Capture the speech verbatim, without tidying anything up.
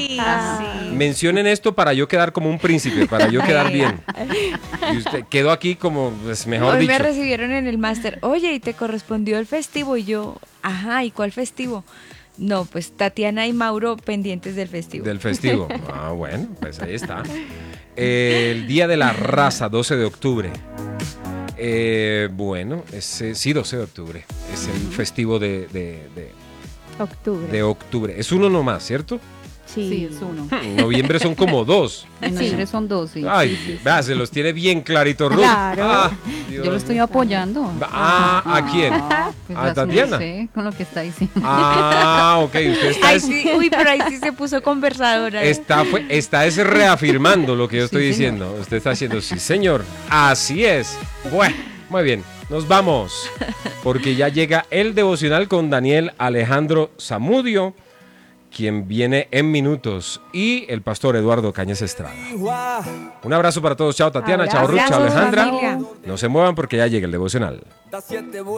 Sí, Ah. sí. Mencionen esto para yo quedar como un príncipe, para yo quedar bien. Y usted quedó aquí como, pues, mejor Hoy dicho. me recibieron en el máster. Oye, ¿y te correspondió el festivo? Y yo, ajá, ¿y cuál festivo? No, pues Tatiana y Mauro pendientes del festivo. Del festivo. Ah, bueno, pues ahí está. El Día de la Raza, doce de octubre. Eh, bueno, ese, sí, doce de octubre. Es el festivo de, de, de, Octubre. de octubre. Es uno nomás, ¿cierto? Sí. Sí, es uno. En noviembre son como dos. En noviembre son dos, sí. Ay, Sí, sí, sí. vea, se los tiene bien clarito, Ruth. Claro. Ah, Yo Dios lo estoy apoyando. Ah, ¿a quién? Pues ¿A a su Tatiana? merced, con lo que está diciendo. Ah, ok, usted está, Ay, es- sí, uy, pero ahí sí se puso conversadora. está, fue- está es reafirmando lo que yo Sí, estoy señor. diciendo. Usted está haciendo, sí, señor, así es. Bueno, muy bien, nos vamos, porque ya llega el devocional con Daniel Alejandro Zamudio, quien viene en minutos, y el pastor Eduardo Cañas Estrada. Un abrazo para todos, chao Tatiana, chao Ruth, chao Abrazos, Alejandra. familia. No se muevan porque ya llega el devocional.